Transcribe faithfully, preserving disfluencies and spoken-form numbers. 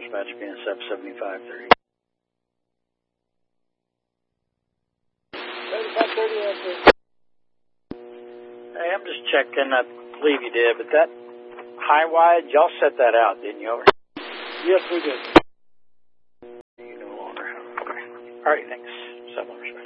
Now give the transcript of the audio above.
dispatch B N S F seventy-five thirty. seventy-five thirty, answer. Hey, I'm just checking. I believe you did, but that high wide, y'all set that out, didn't you? Over? Yes, we did. You no longer have. Okay. All right, thanks. Seven respect.